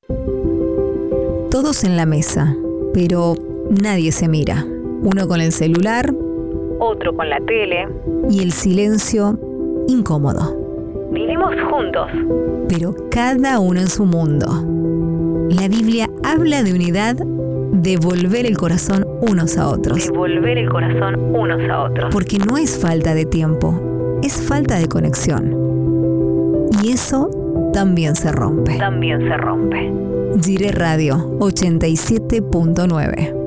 Todos en la mesa, pero nadie se mira. Uno con el celular, otro con la tele. Y el silencio incómodo. Vivimos juntos, pero cada uno en su mundo. La Biblia habla de unidad, de volver el corazón unos a otros. De volver el corazón unos a otros. Porque no es falta de tiempo, es falta de conexión. Y eso también se rompe. También se rompe. Gire Radio 87.9